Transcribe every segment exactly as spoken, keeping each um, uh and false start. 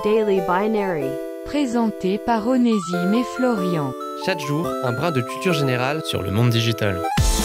Daily Binary. Présenté par Onésime et Florian. Chaque jour, un brin de culture générale sur le monde digital.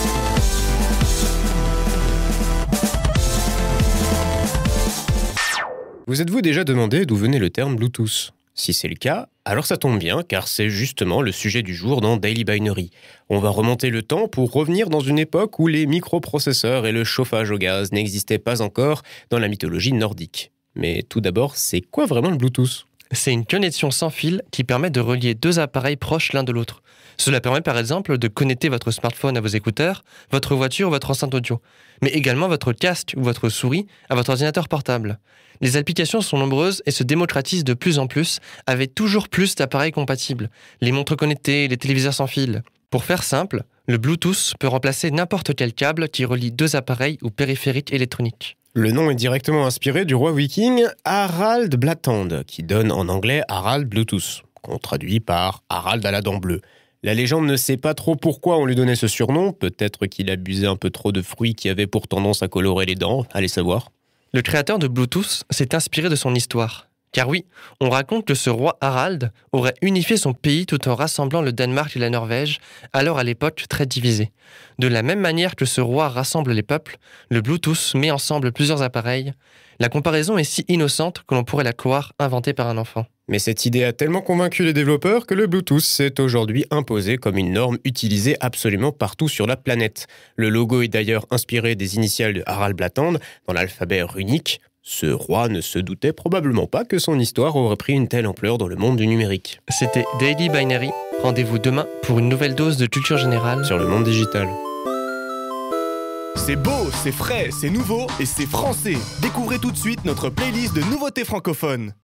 Vous êtes-vous déjà demandé d'où venait le terme Bluetooth ? Si c'est le cas, alors ça tombe bien, car c'est justement le sujet du jour dans Daily Binary. On va remonter le temps pour revenir dans une époque où les microprocesseurs et le chauffage au gaz n'existaient pas encore dans la mythologie nordique. Mais tout d'abord, c'est quoi vraiment le Bluetooth ? C'est une connexion sans fil qui permet de relier deux appareils proches l'un de l'autre. Cela permet par exemple de connecter votre smartphone à vos écouteurs, votre voiture ou votre enceinte audio, mais également votre casque ou votre souris à votre ordinateur portable. Les applications sont nombreuses et se démocratisent de plus en plus, avec toujours plus d'appareils compatibles, les montres connectées, les téléviseurs sans fil. Pour faire simple, le Bluetooth peut remplacer n'importe quel câble qui relie deux appareils ou périphériques électroniques. Le nom est directement inspiré du roi viking Harald Blattand, qui donne en anglais Harald Bluetooth, qu'on traduit par Harald à la dent bleue. La légende ne sait pas trop pourquoi on lui donnait ce surnom, peut-être qu'il abusait un peu trop de fruits qui avaient pour tendance à colorer les dents, allez savoir. Le créateur de Bluetooth s'est inspiré de son histoire. Car oui, on raconte que ce roi Harald aurait unifié son pays tout en rassemblant le Danemark et la Norvège, alors à l'époque très divisés. De la même manière que ce roi rassemble les peuples, le Bluetooth met ensemble plusieurs appareils. La comparaison est si innocente que l'on pourrait la croire inventée par un enfant. Mais cette idée a tellement convaincu les développeurs que le Bluetooth s'est aujourd'hui imposé comme une norme utilisée absolument partout sur la planète. Le logo est d'ailleurs inspiré des initiales de Harald Blattand dans l'alphabet runique. Ce roi ne se doutait probablement pas que son histoire aurait pris une telle ampleur dans le monde du numérique. C'était Daily Binary. Rendez-vous demain pour une nouvelle dose de culture générale sur le monde digital. C'est beau, c'est frais, c'est nouveau et c'est français. Découvrez tout de suite notre playlist de nouveautés francophones.